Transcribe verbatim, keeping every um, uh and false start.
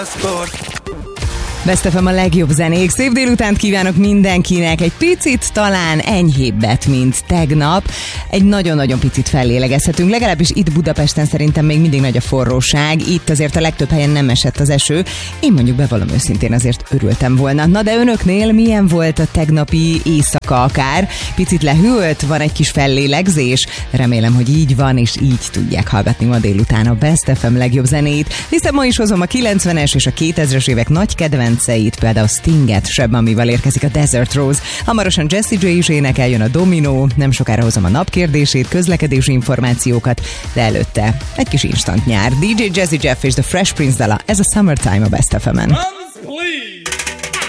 Best ef em a legjobb zenék. Szép délutánt kívánok mindenkinek. Egy picit talán enyhébbet, mint tegnap. Egy nagyon-nagyon picit fellélegezhetünk. Legalábbis itt Budapesten szerintem még mindig nagy a forróság. Itt azért a legtöbb helyen nem esett az eső. Én mondjuk bevallom őszintén, azért örültem volna. Na de önöknél milyen volt a tegnapi éjszaka akár? Picit lehűlt? Van egy kis fellélegzés? Remélem, hogy így van, és így tudják hallgatni ma délután a Best ef em legjobb zenét. Hiszen ma is hozom a kilencvenes és a kétezres évek nagy kedvenc például Stinget, Seb Mamival érkezik a Desert Rose. Hamarosan Jessie J is énekel, jön a Dominó, nem sokára hozom a napkérdését, közlekedési információkat, de előtte egy kis instant nyár. dé dzsé Jazzy Jeff és The Fresh Prince dala, ez a Summertime a Best ef emen.